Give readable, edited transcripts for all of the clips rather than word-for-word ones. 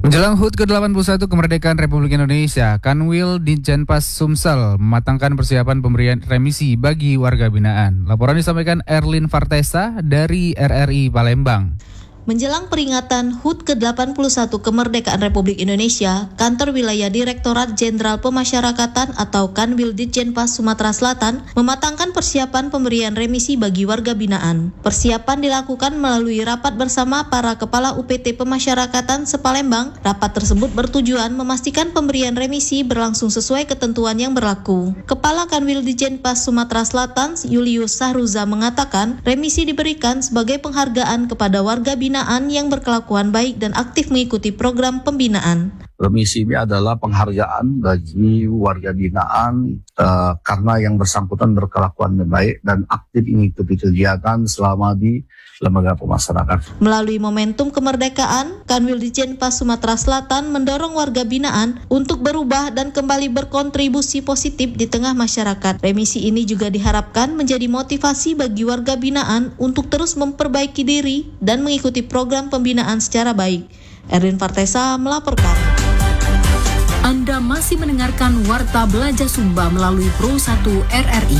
Menjelang HUT ke-81 kemerdekaan Republik Indonesia, Kanwil Ditjenpas Sumsel mematangkan persiapan pemberian remisi bagi warga binaan. Laporan disampaikan Erlin Vartesa dari RRI Palembang. Menjelang peringatan HUT ke-81 kemerdekaan Republik Indonesia, Kantor Wilayah Direktorat Jenderal Pemasyarakatan atau Kanwil Ditjenpas Sumatera Selatan mematangkan persiapan pemberian remisi bagi warga binaan. Persiapan dilakukan melalui rapat bersama para Kepala UPT Pemasyarakatan se-Palembang. Rapat tersebut bertujuan memastikan pemberian remisi berlangsung sesuai ketentuan yang berlaku. Kepala Kanwil Ditjenpas Sumatera Selatan, Julius Sahruza mengatakan, remisi diberikan sebagai penghargaan kepada warga binaan yang berkelakuan baik dan aktif mengikuti program pembinaan. Remisi ini adalah penghargaan bagi warga binaan karena yang bersangkutan berkelakuan baik dan aktif mengikuti kegiatan selama di lembaga pemasyarakatan. Melalui momentum kemerdekaan, Kanwil Ditjenpas Sumatera Selatan mendorong warga binaan untuk berubah dan kembali berkontribusi positif di tengah masyarakat. Remisi ini juga diharapkan menjadi motivasi bagi warga binaan untuk terus memperbaiki diri dan mengikuti program pembinaan secara baik. Erlin Vartesa melaporkan. Anda masih mendengarkan Warta Belajar Sumba melalui Pro 1 RRI.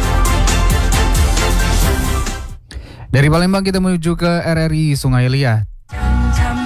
Dari Palembang kita menuju ke RRI Sungai Liat.